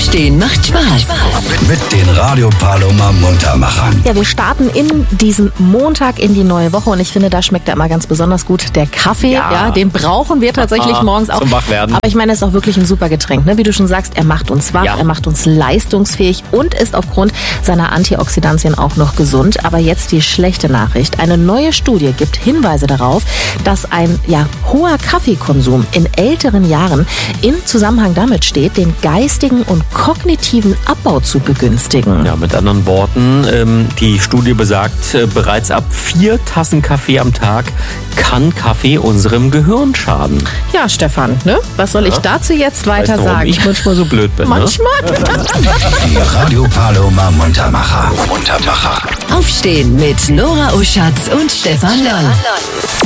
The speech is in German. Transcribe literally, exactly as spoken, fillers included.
Aufstehen macht Spaß. Mit den Radio Paloma Muntermachern. Ja, wir starten in diesen Montag in die neue Woche und ich finde, da schmeckt er immer ganz besonders gut. Der Kaffee, ja, Ja. den brauchen wir tatsächlich Aha, morgens auch. zum Wachwerden. Aber ich meine, es ist auch wirklich ein super Getränk, ne? Wie du schon sagst, er macht uns wach, Ja. er macht uns leistungsfähig und ist aufgrund seiner Antioxidantien auch noch gesund. Aber jetzt die schlechte Nachricht. Eine neue Studie gibt Hinweise darauf, dass ein ja, hoher Kaffeekonsum in älteren Jahren in Zusammenhang damit steht, den geistigen und kognitiven Abbau zu begünstigen. Ja, mit anderen Worten, ähm, die Studie besagt, äh, bereits ab vier Tassen Kaffee am Tag kann Kaffee unserem Gehirn schaden. Ja, Stefan, ne? Was soll ich dazu jetzt weiter Weißt du, warum sagen? ich manchmal so blöd bin, Manchmal. Die Radio Paloma Muntermacher. Muntermacher. Aufstehen mit Nora Oschatz und Stefan Loll.